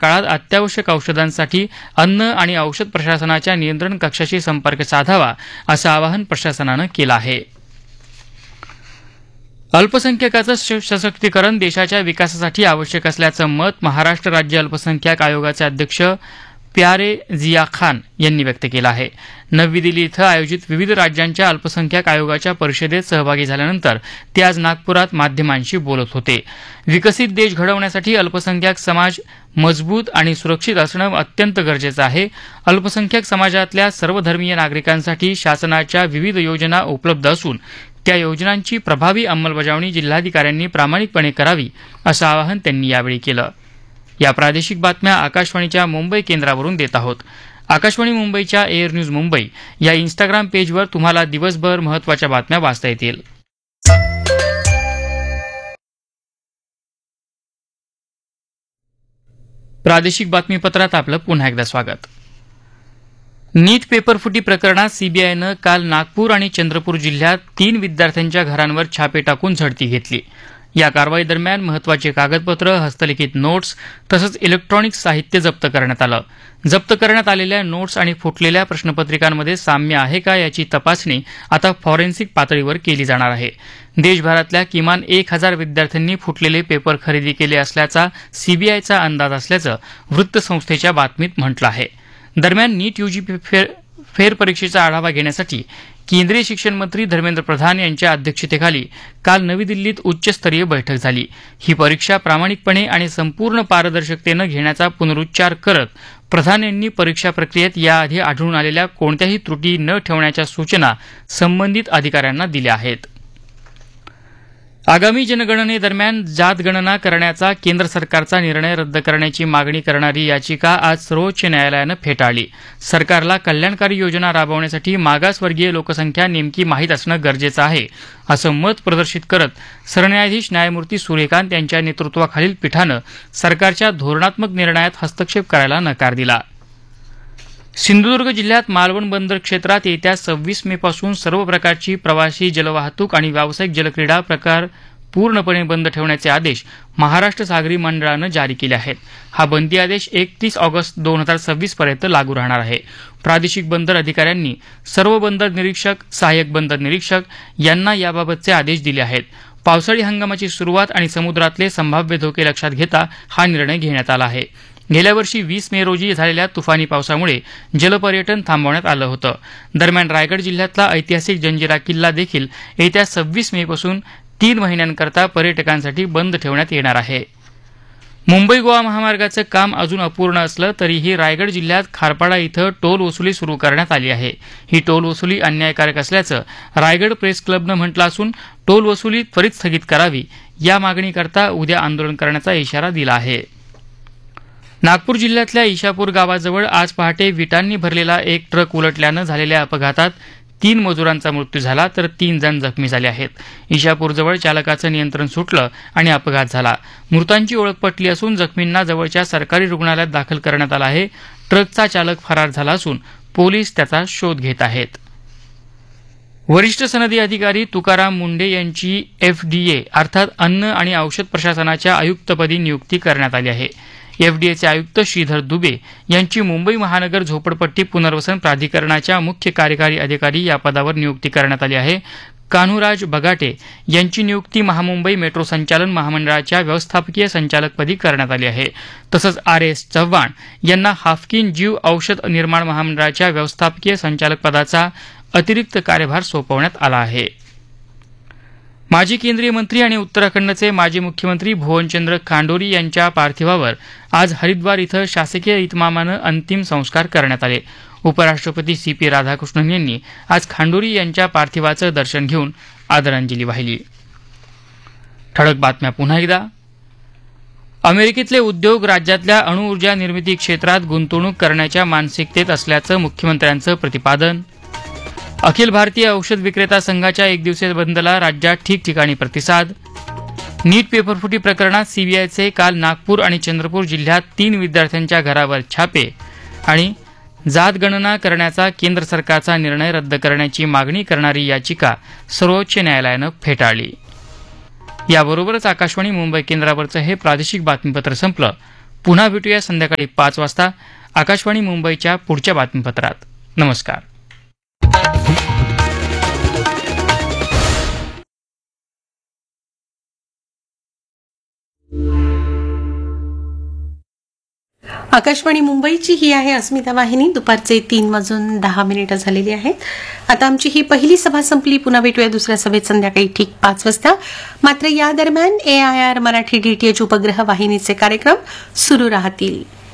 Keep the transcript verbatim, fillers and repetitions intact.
काळात अत्यावश्यक औषधांसाठी अन्न आणि औषध प्रशासनाच्या नियंत्रण कक्षाशी संपर्क साधावा असं आवाहन प्रशासनानं केलं आहे. अल्पसंख्याकांचं सशक्तीकरण देशाच्या विकासासाठी आवश्यक असल्याचं मत महाराष्ट्र राज्य अल्पसंख्याक आयोगाचे अध्यक्ष प्यारे जिया खान यांनी व्यक्त केलं आहे. नवी दिल्ली इथं आयोजित विविध राज्यांच्या अल्पसंख्याक आयोगाच्या परिषदेत सहभागी झाल्यानंतर ते आज नागपुरात माध्यमांशी बोलत होते. विकसित देश घडवण्यासाठी अल्पसंख्याक समाज मजबूत आणि सुरक्षित असणं अत्यंत गरजेचं आहे. अल्पसंख्याक समाजातल्या सर्वधर्मीय नागरिकांसाठी शासनाच्या विविध योजना उपलब्ध असून त्या योजनांची प्रभावी अंमलबजावणी जिल्हाधिकाऱ्यांनी प्रामाणिकपणे करावी असं आवाहन त्यांनी यावेळी केलं. या प्रादेशिक बातम्या आकाशवाणीच्या मुंबई केंद्रावरून देत आहोत. आकाशवाणी मुंबईच्या एअर न्यूज मुंबई या इंस्टाग्राम पेजवर तुम्हाला दिवसभर महत्त्वाच्या बातम्या वाचता येतील. प्रादेशिक बातमीपत्रात आपलं पुन्हा एकदा स्वागत. नीट पेपरफुटी प्रकरणात सीबीआयनं काल नागपूर आणि चंद्रपूर जिल्ह्यात तीन विद्यार्थ्यांच्या घरांवर छापे टाकून झडती घेतली. या कारवाई दरम्यान महत्त्वाची कागदपत्र, हस्तलिखित नोट्स तसंच इलेक्ट्रॉनिक साहित्य जप्त करण्यात आलं. जप्त करण्यात आलेल्या नोट्स आणि फुटलेल्या प्रश्नपत्रिकांमध्ये साम्य आहे का याची तपासणी आता फॉरेन्सिक पातळीवर केली जाणार आहे. देशभरातल्या किमान एक हजार विद्यार्थ्यांनी फुटलेले पेपर खरेदी केले असल्याचा सीबीआयचा अंदाज असल्याचं वृत्तसंस्थेच्या बातमीत म्हटलं आहे. दरम्यान नीट यूजी फेर फेरपरीक्षेचा आढावा घेण्यासाठी केंद्रीय शिक्षण मंत्री धर्मेंद्र प्रधान यांच्या अध्यक्षतेखाली काल नवी दिल्लीत उच्चस्तरीय बैठक झाली. ही परीक्षा प्रामाणिकपणे आणि संपूर्ण पारदर्शकतेनं घेण्याचा पुनरुच्चार करत प्रधान यांनी परीक्षा प्रक्रियेत याआधी आढळून आलेल्या कोणत्याही त्रुटी न ठेवण्याच्या सूचना संबंधित अधिकाऱ्यांना दिल्या आहेत. आगामी जनगणनेदरम्यान जात गणना करण्याचा केंद्र सरकारचा निर्णय रद्द करण्याची मागणी करणारी याचिका आज सर्वोच्च न्यायालयानं फेटाळली. सरकारला कल्याणकारी योजना राबवण्यासाठी मागासवर्गीय लोकसंख्या नेमकी माहीत असणं गरजेचं आहे असं मत प्रदर्शित करत सरन्यायाधीश न्यायमूर्ती सूर्यकांत यांच्या नेतृत्वाखालील पीठानं सरकारच्या धोरणात्मक निर्णयात हस्तक्षेप करायला नकार दिला. सिंधुदुर्ग जिल्ह्यात मालवण बंदर क्षेत्रात येत्या सव्वीस मे पासून सर्व प्रकारची प्रवासी जलवाहतूक आणि व्यावसायिक जलक्रीडा प्रकार पूर्णपणे बंद ठेवण्याचे आदेश महाराष्ट्र सागरी मंडळानं जारी केले आहेत. हा बंदी आदेश एकतीस ऑगस्ट दोन हजार सव्वीस पर्यंत लागू राहणार आहे. प्रादेशिक बंदर अधिकाऱ्यांनी सर्व बंदर निरीक्षक, सहाय्यक बंदर निरीक्षक यांना याबाबतचे आदेश दिले आहेत. पावसाळी हंगामाची सुरुवात आणि समुद्रातले संभाव्य धोके लक्षात घेता हा निर्णय घेण्यात आला आहे. गेल्या वर्षी वीस मे रोजी झालेल्या तुफानी पावसामुळे जलपर्यटन थांबवण्यात आलं होतं. दरम्यान रायगड जिल्ह्यातला ऐतिहासिक जंजिरा किल्ला देखील येत्या सव्वीस मे पासून तीन महिन्यांकरता पर्यटकांसाठी बंद ठेवण्यात येणार आहे. मुंबई गोवा महामार्गाचं काम अजून अपूर्ण असलं तरीही रायगड जिल्ह्यात खारपाडा इथं टोल वसुली सुरू करण्यात आली आहे. ही टोल वसुली अन्यायकारक असल्याचं रायगड प्रेस क्लबनं म्हटलं असून टोल वसुली त्वरित स्थगित करावी या मागणीकरता उद्या आंदोलन करण्याचा इशारा दिला आहे. नागपूर जिल्ह्यातल्या ईशापूर गावाजवळ आज पहाटे विटांनी भरलेला एक ट्रक उलटल्यानं झालेल्या अपघातात तीन मजुरांचा मृत्यू झाला तर तीन जण जखमी झाले आहेत. ईशापूरजवळ चालकाचं नियंत्रण सुटलं आणि अपघात झाला. मृतांची ओळख पटली असून जखमींना जवळच्या सरकारी रुग्णालयात दाखल करण्यात आलं आहे. ट्रकचा चालक फरार झाला असून पोलीस त्याचा शोध घेत आहेत. वरिष्ठ सनदी अधिकारी तुकाराम मुंडे यांची एफडीए अर्थात अन्न आणि औषध प्रशासनाच्या आयुक्तपदी नियुक्ती करण्यात आली आहे. एफडीएचे आयुक्त श्रीधर दुबे यांची मुंबई महानगर झोपडपट्टी पुनर्वसन प्राधिकरणाच्या मुख्य कार्यकारी अधिकारी या पदावर नियुक्ती करण्यात आली आहे. कान्हूराज बगाटे यांची नियुक्ती महामुंबई मेट्रो संचालन महामंडळाच्या व्यवस्थापकीय संचालकपदी करण्यात आली आहे. तसंच आर एस चव्हाण यांना हाफकिन जीव औषध निर्माण महामंडळाच्या व्यवस्थापकीय संचालक पदाचा अतिरिक्त कार्यभार सोपवण्यात आला आहे. माजी केंद्रीय मंत्री आणि उत्तराखंडचे माजी मुख्यमंत्री भुवनचंद्र खांडोरी यांच्या पार्थिवावर आज हरिद्वार इथं शासकीय इतमामानं अंतिम संस्कार करण्यात आले. उपराष्ट्रपती सी पी राधाकृष्णन यांनी आज खांडोरी यांच्या पार्थिवाचं दर्शन घेऊन आदरांजली वाहिली. ठळक बातम्या पुन्हा एकदा. अमेरिकेतले उद्योग राज्यातल्या अणुऊर्जा निर्मिती क्षेत्रात गुंतवणूक करण्याच्या मानसिकतेत असल्याचं मुख्यमंत्र्यांचं प्रतिपादन. अखिल भारतीय औषध विक्रेता संघाच्या एक दिवसीय बंदला राज्यात ठिकठिकाणी प्रतिसाद. नीट पेपरफुटी प्रकरणात सीबीआयचे काल नागपूर आणि चंद्रपूर जिल्ह्यात तीन विद्यार्थ्यांच्या घरावर छापे. आणि जात गणना करण्याचा केंद्र सरकारचा निर्णय रद्द करण्याची मागणी करणारी याचिका सर्वोच्च न्यायालयानं फेटाळली. याबरोबरच आकाशवाणी मुंबई केंद्रावरचं हे प्रादेशिक बातमीपत्र संपलं. पुन्हा भेटूया संध्याकाळी पाच वाजता आकाशवाणी मुंबईच्या पुढच्या बातमीपत्रात. नमस्कार. आकाशवाणी मुंबईची ही आहे अस्मिता वाहिनी. दुपारचे तीन वाजून दहा मिनिटं झालेली आहेत. आता आमची ही पहिली सभा संपली. पुन्हा भेटूया दुसऱ्या सभेत संध्याकाळी ठीक पाच वाजता. मात्र या दरम्यान ए आय आर मराठी डीटीएच उपग्रह वाहिनीचे कार्यक्रम सुरू राहतील.